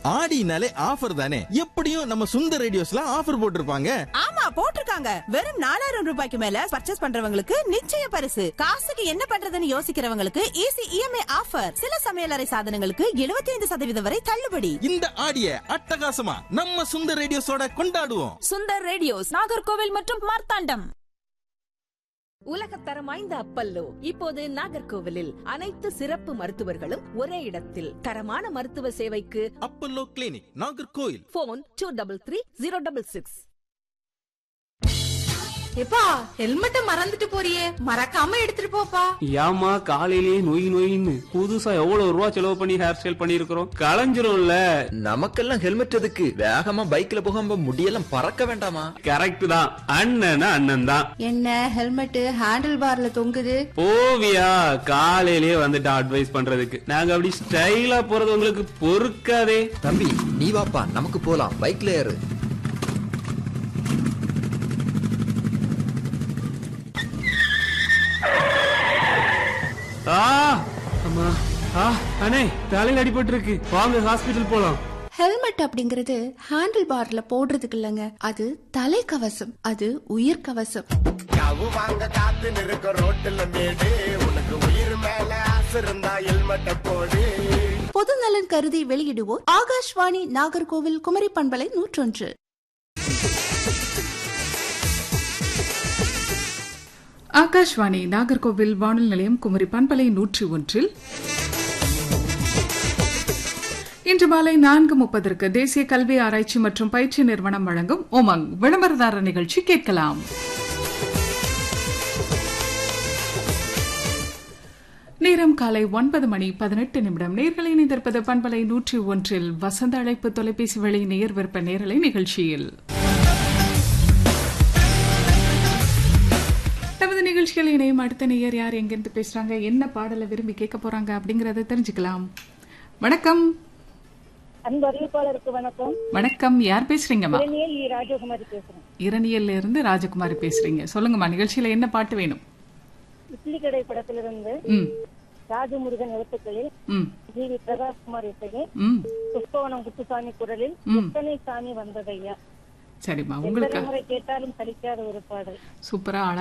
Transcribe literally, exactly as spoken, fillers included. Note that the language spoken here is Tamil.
ஆடினாலே ஆஃபர் தானே, எப்படியும் நம்ம சுந்தர் ரேடியோஸ்ல ஆஃபர் போட்டிருப்பாங்க. ஆமா போட்டிருக்காங்க. வெறும் நாலாயிரம் ரூபாய்க்கு மேல பர்ச்சேஸ் பண்றவங்களுக்கு நிச்சய பரிசு. காசுக்கு என்ன பண்றதுன்னு யோசிக்கிறவங்களுக்கு ஈஸி இஎம்ஐ ஆஃபர். சில சமையலறை சாதனங்களுக்கு எழுபத்தி ஐந்து சதவீதம் வரை தள்ளுபடி. இந்த ஆடிய அட்டகாசமா நம்ம சுந்தர் ரேடியோஸோட கொண்டாடுவோம். சுந்தர் ரேடியோஸ், நாகர்கோவில் மற்றும் மார்த்தாண்டம். உலகத்தரம் வாய்ந்த அப்பல்லோ இப்போது நாகர்கோவிலில். அனைத்து சிறப்பு மருத்துவர்களும் ஒரே இடத்தில். தரமான மருத்துவ சேவைக்கு Apollo clinic, Nagercoil. Phone two double three zero double six. எப்பா ஹெல்மெட்ட மறந்துட்டு போறியே, மறக்காம எடுத்துட்டு போப்பா. ஏமா காலையிலேயே நொய் நொயின்னு புதுசா எவ்வளவு ரூபா செலவு பண்ணி ஹேர் ஸ்டைல் பண்ணிருக்கிறோம், களைஞ்சிரும்ல. நமக்கெல்லாம் ஹெல்மெட் எதுக்கு? வேகமா பைக்ல போகாம முடியெல்லாம் பறக்க வேண்டாமா? கரெக்ட் தான், அண்ணன் அண்ணன் தான். என்ன ஹெல்மெட் ஹேண்டில் பார்ல தொங்குது? ஓவியா காலையிலேயே வந்துட்டு அட்வைஸ் பண்றதுக்கு. நாங்க அப்படி ஸ்டைலா போறது உங்களுக்கு பொறுக்காதே. தம்பி நீ வாப்பா, நமக்கு போலாம், பைக்ல ஏறு. ஆ அம்மா, ஆ அண்ணே தலையில அடிபட்டு இருக்கு, வாங்க ஹாஸ்பிடல் போலாம். ஹெல்மெட் அப்படிங்கறது ஹேண்டில் பார்ல போடுறதுக்கு இல்லங்க, அது தலைக்கவசம், அது உயிர் கவசம். யாவு வாங்க காத்து நிற்க ரோட்டுல மேடு, உனக்கு உயிர் மேல ஆசை இருந்தா ஹெல்மெட்ட போடு. பொது நலன் கருதி வெளியிடுவோர் ஆகாஷ்வாணி நாகர்கோவில் குமரி பண்பலை நூற்றொன்று. ஆகாஷ்வாணி நாகர்கோவில் வானொலி நிலையம் குமரி பண்பலை நூற்றி ஒன்றில் இன்று மாலை நான்கு முப்பதற்கு தேசிய கல்வி ஆராய்ச்சி மற்றும் பயிற்சி நிறுவனம் வழங்கும் உமங் விளம்பரதார நிகழ்ச்சி கேட்கலாம். நேரம் காலை ஒன்பது மணி பதினெட்டு நிமிடம். நேர்களை இணைந்திருப்பது பண்பலை நூற்றி ஒன்றில் வசந்த அழைப்பு தொலைபேசி வழி நேர் விருப்ப நேரலை நிகழ்ச்சியில். நமது நிகழ்ச்சிகள் இணையும் அடுத்த நேயர் யார், எங்கிருந்து பேசுறாங்க, என்ன பாடலை விரும்பி கேட்க போறாங்க அப்படிங்கறத தெரிஞ்சுக்கலாம். வணக்கம். அன்பு அறிவிப்பாளருக்கு வணக்கம். வணக்கம், யார் பேசுறீங்கம்மா? இரணியல் ராஜகுமாரி பேசுறேன். இரணியல்ல இருந்து ராஜகுமாரி பேசுறீங்க. சொல்லுங்கம்மா, நிகழ்ச்சியில என்ன பாட்டு வேணும்? இட்லி கடை படத்திலிருந்து ம் ராஜமுருகன் எழுத்துக்களில் ம் ஜி வி பிரகாஷ்குமார் இசையில் ம் புஷ்பவனம் குத்துசாமி குரலில் எத்தனை சாமி வந்ததையா. சரிம்மா, உங்களுக்கு முறை கேட்டாலும் சலிக்காத ஒரு பாடல். சூப்பரா